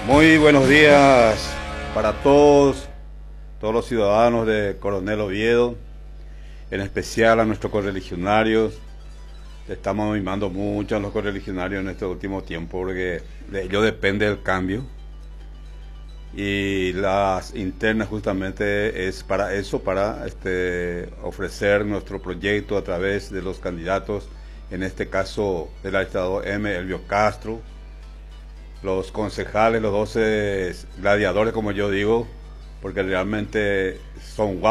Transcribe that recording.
Muy buenos días para todos los ciudadanos de Coronel Oviedo, en especial a nuestros correligionarios. Estamos mimando mucho a los correligionarios en este último tiempo porque de ello depende el cambio. Y las internas justamente es para eso, para ofrecer nuestro proyecto a través de los candidatos, en este caso del estado M, Elvio Castro, los concejales, los 12 gladiadores, como yo digo, porque realmente son guapos.